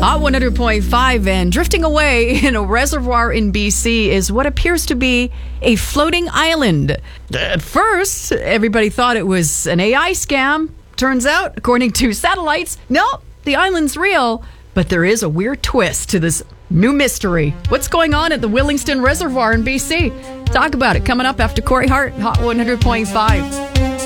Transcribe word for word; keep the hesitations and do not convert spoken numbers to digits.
Hot one hundred point five, and drifting away in a reservoir in B C is what appears to be a floating island. At first, everybody thought it was an A I scam. Turns out, according to satellites, no, the island's real. But there is a weird twist to this new mystery. What's going on at the Willingston Reservoir in B C? Talk about it coming up after Corey Hart, Hot one hundred point five.